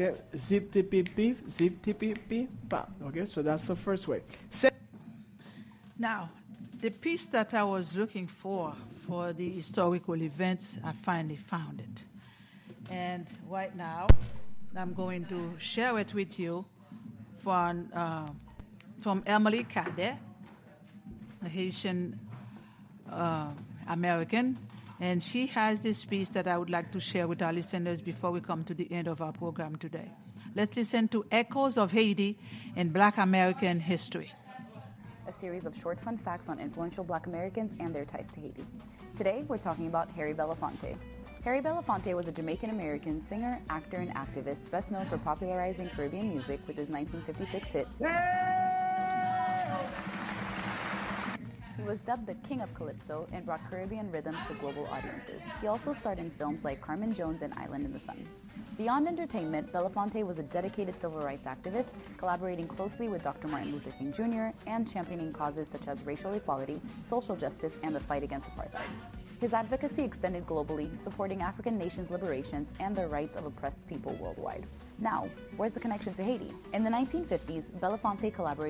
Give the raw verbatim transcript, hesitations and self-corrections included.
Okay, zip tippy beep, zip tippy beep, bop. Okay, so that's the first way. Se- Now, the piece that I was looking for for the historical events, I finally found it. And right now, I'm going to share it with you from, uh, from Emily Cadet, a Haitian uh, American. And she has this piece that I would like to share with our listeners before we come to the end of our program today. Let's listen to Echoes of Haiti in Black American History. A series of short fun facts on influential Black Americans and their ties to Haiti. Today, we're talking about Harry Belafonte. Harry Belafonte was a Jamaican-American singer, actor, and activist, best known for popularizing Caribbean music with his nineteen fifty-six hit. He was dubbed the King of Calypso and brought Caribbean rhythms to global audiences. He also starred in films like Carmen Jones and Island in the Sun. Beyond entertainment, Belafonte was a dedicated civil rights activist, collaborating closely with Doctor Martin Luther King Junior and championing causes such as racial equality, social justice, and the fight against apartheid. His advocacy extended globally, supporting African nations' liberations and the rights of oppressed people worldwide. Now, where's the connection to Haiti? In the nineteen fifties, Belafonte collaborated